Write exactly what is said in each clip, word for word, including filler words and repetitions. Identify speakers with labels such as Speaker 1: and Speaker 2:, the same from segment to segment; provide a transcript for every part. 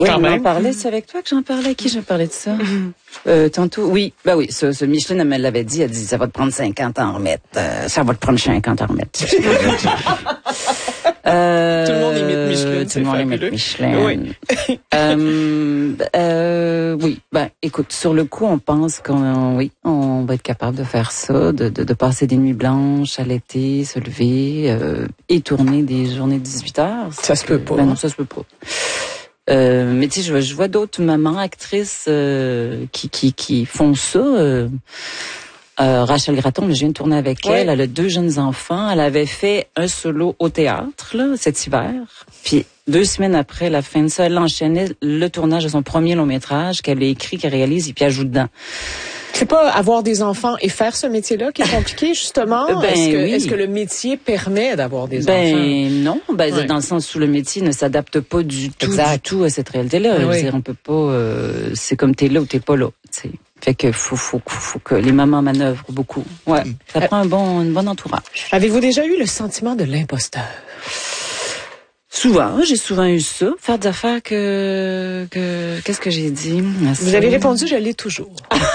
Speaker 1: Oui,
Speaker 2: Quand
Speaker 1: on
Speaker 2: même.
Speaker 1: en parlait, c'est avec toi que j'en parlais. À qui j'en parlais de ça? Mm-hmm. euh, tantôt, oui. Ben oui, ce, ce Micheline, elle me l'avait dit. Elle dit, ça va te prendre cinquante ans à en remettre. Euh, ça va te prendre cinquante ans à en remettre. euh,
Speaker 2: tout le monde imite Micheline.
Speaker 1: Tout le monde
Speaker 2: fabuleux.
Speaker 1: imite Micheline.
Speaker 2: Oui.
Speaker 1: euh, euh, oui. Ben, écoute, sur le coup, on pense qu'on, oui, on va être capable de faire ça, de, de, de passer des nuits blanches à l'été, se lever, euh, et tourner des journées de dix-huit heures.
Speaker 2: Ça se peut pas.
Speaker 1: Ben non, ça se peut pas. Euh, mais tu sais, je, je vois d'autres mamans actrices euh, qui, qui qui font ça. Euh, euh, Rachel Gratton, je viens de tourner avec
Speaker 2: ouais.
Speaker 1: elle. Elle a deux jeunes enfants. Elle avait fait un solo au théâtre là cet hiver. Puis deux semaines après la fin de ça, elle enchaînait le tournage de son premier long métrage qu'elle a écrit, qu'elle réalise et puis elle joue dedans.
Speaker 2: C'est pas avoir des enfants et faire ce métier-là qui est compliqué, justement?
Speaker 1: Ben
Speaker 2: est-ce, que,
Speaker 1: oui.
Speaker 2: est-ce que le métier permet d'avoir des
Speaker 1: ben,
Speaker 2: enfants?
Speaker 1: Ben non, ben ouais. Dans le sens où le métier ne s'adapte pas du tout, exact. du tout à cette réalité-là. Oui. Je veux dire, on peut pas... Euh, c'est comme t'es là ou t'es pas là, tu sais. Fait que faut, faut, faut que les mamans manœuvrent beaucoup. Ouais, ça prend un bon, un bon entourage.
Speaker 2: Avez-vous déjà eu le sentiment de l'imposteur?
Speaker 1: Souvent, j'ai souvent eu ça. Faire des affaires que... que qu'est-ce que j'ai dit?
Speaker 2: Merci. Vous avez répondu, je l'ai toujours.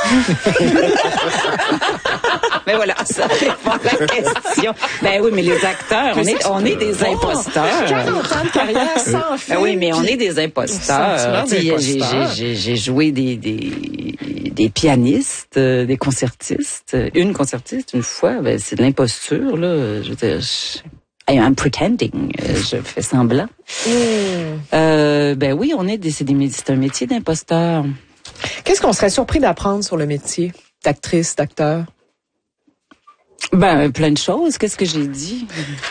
Speaker 1: Mais voilà, ça répond à la question. Ben oui, mais les acteurs, on est, on est des imposteurs.
Speaker 2: quarante ans de carrière sans film.
Speaker 1: Ben oui, mais on est des imposteurs. J'ai, j'ai, j'ai, j'ai joué des, des, des pianistes, des concertistes. Une concertiste, une fois, ben c'est de l'imposture, là. Je veux dire... Je... I'm pretending, je fais semblant. Mm. Euh, ben oui, on est des, c'est, des, c'est un métier d'imposteur.
Speaker 2: Qu'est-ce qu'on serait surpris d'apprendre sur le métier d'actrice, d'acteur?
Speaker 1: Ben plein de choses. Qu'est-ce que j'ai dit?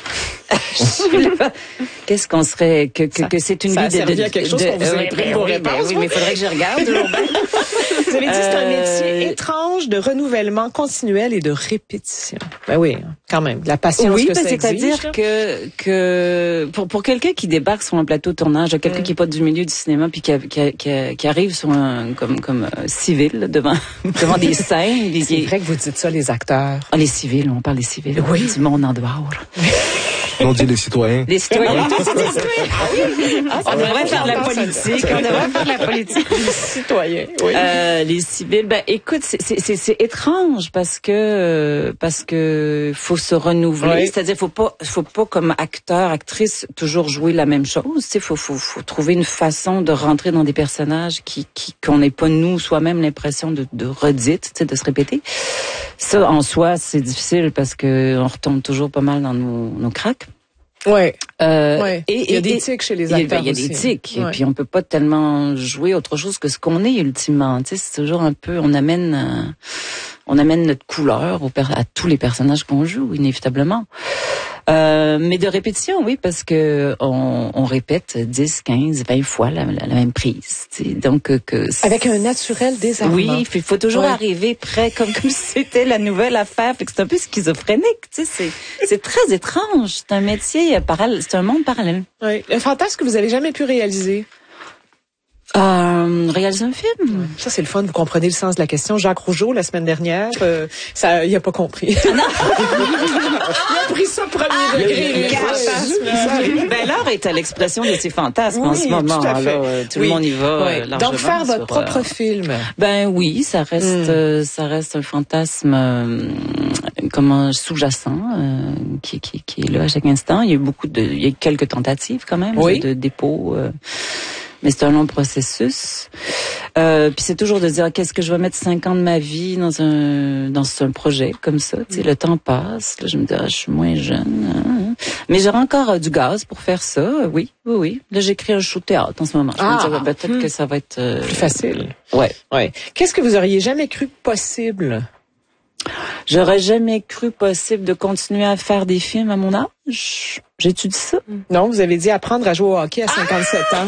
Speaker 1: Qu'est-ce qu'on serait que que,
Speaker 2: ça,
Speaker 1: que c'est une
Speaker 2: ça
Speaker 1: vie
Speaker 2: a
Speaker 1: de, de,
Speaker 2: à quelque chose
Speaker 1: de,
Speaker 2: qu'on vous
Speaker 1: euh,
Speaker 2: a écrit vos réponses.
Speaker 1: Oui, mais il faudrait que je regarde.
Speaker 2: Vous avez dit que c'est un métier étrange de renouvellement continuel et de répétition. Ben oui, quand même, la patience
Speaker 1: oui,
Speaker 2: que
Speaker 1: ben
Speaker 2: ça exige.
Speaker 1: Oui, c'est-à-dire que que pour pour quelqu'un qui débarque sur un plateau de tournage, quelqu'un mm. qui est pas du milieu du cinéma puis qui a, qui, a, qui, a, qui arrive sur un comme comme euh, civil là, devant devant des scènes.
Speaker 2: C'est des, vrai que vous dites ça, les acteurs.
Speaker 1: Ah, les civils, on parle des civils.
Speaker 2: Oui,
Speaker 1: du monde en dehors.
Speaker 3: On dit les citoyens.
Speaker 1: Les citoyens. Ah, oui. ah, on devrait faire de la politique. On devrait faire de la politique.
Speaker 2: Les citoyens. Oui.
Speaker 1: Euh, les civils. Ben, écoute, c'est, c'est, c'est, c'est étrange parce que parce que faut se renouveler. Oui. C'est-à-dire, faut pas, faut pas comme acteur, actrice toujours jouer la même chose. Tu faut, faut, faut trouver une façon de rentrer dans des personnages qui, qui qu'on n'ait pas nous soi-même l'impression de, de redite, tu sais, de se répéter. Ça, en soi, c'est difficile parce que on retombe toujours pas mal dans nos, nos cracks.
Speaker 2: Ouais.
Speaker 1: Euh,
Speaker 2: ouais. Et, il y a des tics chez les acteurs.
Speaker 1: Il y a, il y a des tics. Ouais. Et puis on peut pas tellement jouer autre chose que ce qu'on est ultimement. Tu sais, c'est toujours un peu, on amène, euh, on amène notre couleur au, à tous les personnages qu'on joue, inévitablement. Euh, mais de répétition, oui, parce que on, on répète dix, quinze, vingt fois la, la, la même prise. Tu sais, donc que
Speaker 2: avec un naturel désarmant.
Speaker 1: Oui, il faut toujours ouais. arriver près, comme comme si c'était la nouvelle affaire. Fait que c'est un peu schizophrénique. Tu sais, c'est c'est très étrange. C'est un métier parallèle, c'est un monde parallèle.
Speaker 2: Oui, un fantasme que vous avez jamais pu réaliser.
Speaker 1: Euh, réaliser un film.
Speaker 2: Ouais. Ça, c'est le fun. Vous comprenez le sens de la question. Jacques Rougeau, la semaine dernière, euh, ça, il a pas compris. Ah non. Il a pris ça premier ah, degré.
Speaker 1: Le ben, l'art est à l'expression de ses fantasmes oui, en ce moment. Tout, là, tout oui. le monde y va.
Speaker 2: Oui.
Speaker 1: Euh,
Speaker 2: Donc, faire votre
Speaker 1: sur,
Speaker 2: propre
Speaker 1: euh,
Speaker 2: film.
Speaker 1: Ben oui, ça reste, mm. euh, ça reste un fantasme, euh, comment, sous-jacent, euh, qui, qui, qui est là à chaque instant. Il y a eu beaucoup de, il y a eu quelques tentatives quand même
Speaker 2: oui.
Speaker 1: de, de dépôt. Euh, Mais c'est un long processus. Euh, puis c'est toujours de dire qu'est-ce que je vais mettre cinq ans de ma vie dans un dans un projet comme ça. Tu sais, le temps passe. Là, je me dis ah, je suis moins jeune. Hein. Mais j'aurai encore euh, du gaz pour faire ça. Oui, oui, oui. Là, j'écris un show de théâtre en ce moment. Je
Speaker 2: ah,
Speaker 1: me dis bah, peut-être hmm. que ça va être euh,
Speaker 2: plus facile.
Speaker 1: Ouais,
Speaker 2: ouais. Qu'est-ce que vous auriez jamais cru possible?
Speaker 1: J'aurais jamais cru possible de continuer à faire des films à mon âge. J'ai-tu dit ça?
Speaker 2: Non, vous avez dit apprendre à jouer au hockey à cinquante-sept ah! ans.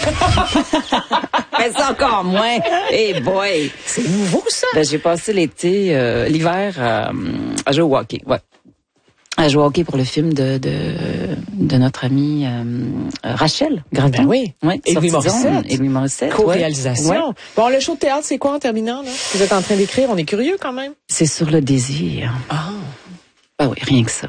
Speaker 1: Mais c'est encore moins. Hey boy!
Speaker 2: C'est nouveau, ça?
Speaker 1: Ben, j'ai passé l'été, euh, l'hiver euh, à jouer au hockey, ouais. À jouer au hockey pour le film de de, de notre amie euh, Rachel Gratton.
Speaker 2: Ben oui.
Speaker 1: Ouais,
Speaker 2: et Louis Morissette.
Speaker 1: Et Louis Morissette.
Speaker 2: Co-réalisation.
Speaker 1: Ouais.
Speaker 2: Bon, le show de théâtre, c'est quoi en terminant, là? Vous êtes en train d'écrire, on est curieux quand même.
Speaker 1: C'est sur le désir.
Speaker 2: Ah.
Speaker 1: Ben oui, rien que ça.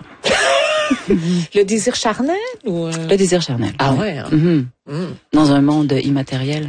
Speaker 2: Le désir charnel ou euh...
Speaker 1: Le désir charnel.
Speaker 2: Ah ouais. Hein?
Speaker 1: Mm-hmm.
Speaker 2: Mm.
Speaker 1: Dans un monde immatériel.